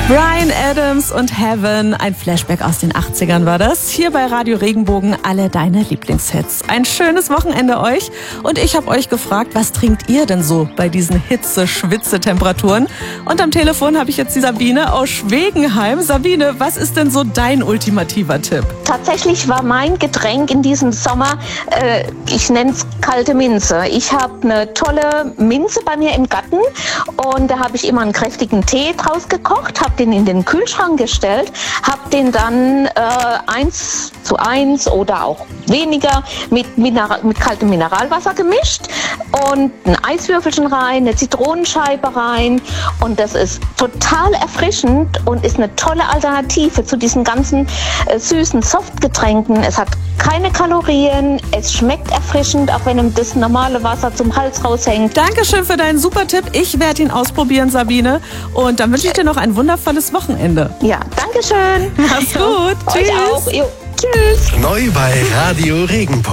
Bryan Adams und Heaven, ein Flashback aus den 80ern war das. Hier bei Radio Regenbogen, alle deine Lieblingshits. Ein schönes Wochenende euch. Und ich habe euch gefragt, was trinkt ihr denn so bei diesen Hitze-Schwitze-Temperaturen? Und am Telefon habe ich jetzt die Sabine aus Schwegenheim. Sabine, was ist denn so dein ultimativer Tipp? Tatsächlich war mein Getränk in diesem Sommer, ich nenne es kalte Minze. Ich habe eine tolle Minze bei mir im Garten und da habe ich immer einen kräftigen Tee draus gekocht, habe den in den Kühlschrank gestellt, habe den dann 1:1 oder auch weniger mit kaltem Mineralwasser gemischt und ein Eiswürfelchen rein, eine Zitronenscheibe rein und das ist total erfrischend und ist eine tolle Alternative zu diesen ganzen süßen Softgetränken. Es hat keine Kalorien, es schmeckt erfrischend, auch wenn ihm das normale Wasser zum Hals raushängt. Dankeschön für deinen super Tipp. Ich werde ihn ausprobieren, Sabine. Und dann wünsche ich dir noch ein wundervolles Wochenende. Ja, dankeschön. Mach's gut. Euch Tschüss. auch. Jo. Tschüss. Neu bei Radio Regenbogen.